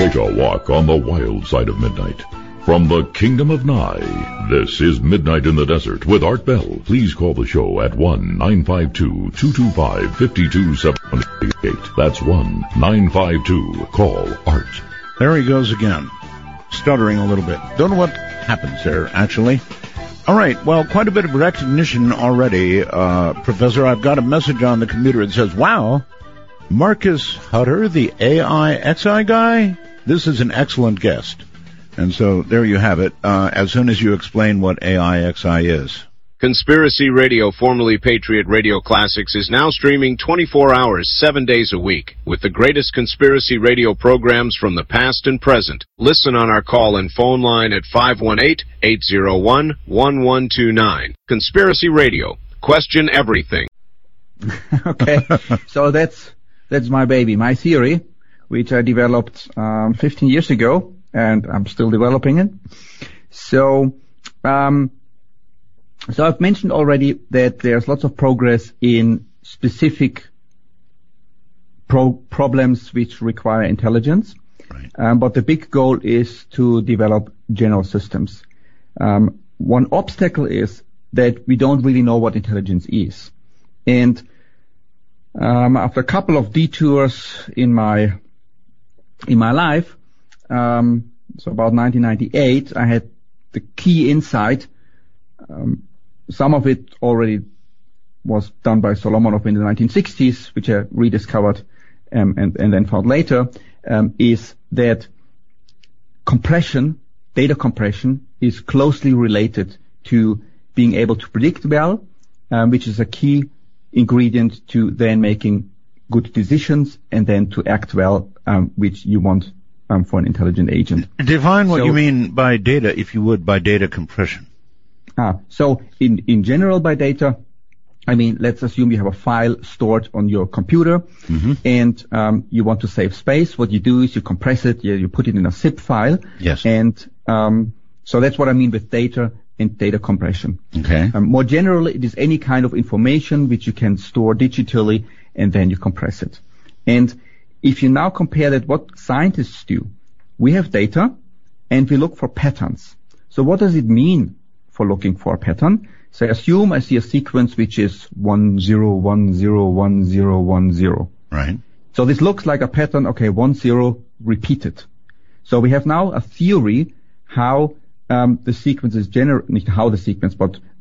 Take a walk on the wild side of midnight. From the Kingdom of Nye, this is Midnight in the Desert with Art Bell. Please call the show at 1-952-225-5278. That's 1-952-CALL ART. There he goes again, stuttering a little bit. Don't know what happens there, actually. All right, well, quite a bit of recognition already. Professor, I've got a message on the computer. It says, wow, Marcus Hutter, the AIXI guy? This is an excellent guest. And so there you have it, as soon as you explain what AIXI is. Conspiracy Radio, formerly Patriot Radio Classics, is now streaming 24 hours, 7 days a week, with the greatest conspiracy radio programs from the past and present. Listen on our call-in phone line at 518-801-1129. Conspiracy Radio. Question everything. Okay, so that's my baby, my theory, which I developed 15 years ago. And I'm still developing it. So I've mentioned already that there's lots of progress in specific problems which require intelligence. Right. But the big goal is to develop general systems. One obstacle is that we don't really know what intelligence is. And after a couple of detours in my life, so about 1998, I had the key insight. Some of it already was done by Solomonov in the 1960s, which I rediscovered and then found later, is that data compression, is closely related to being able to predict well, which is a key ingredient to then making good decisions and then to act well, which you want for an intelligent agent. Define what you mean by data, if you would, by data compression. So in general by data, I mean, let's assume you have a file stored on your computer, and you want to save space. What you do is you compress it, you put it in a zip file. Yes. And so that's what I mean with data and data compression. Okay. More generally, it is any kind of information which you can store digitally and then you compress it. And if you now compare that, what scientists do, we have data and we look for patterns. So what does it mean for looking for a pattern? So assume I see a sequence which is 10101010. Right. So this looks like a pattern, okay, 10 repeated. So we have now a theory how the sequence is not how the sequence, but